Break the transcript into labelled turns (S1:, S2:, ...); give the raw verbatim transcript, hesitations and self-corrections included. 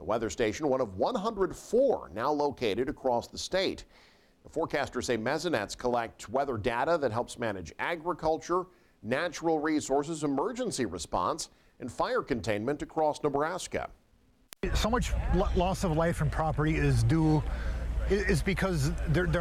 S1: The weather station, one of one hundred four now located across the state. The forecasters say mesonettes collect weather data that helps manage agriculture, natural resources, emergency response, and fire containment across Nebraska.
S2: So much loss of life and property is due is because there, there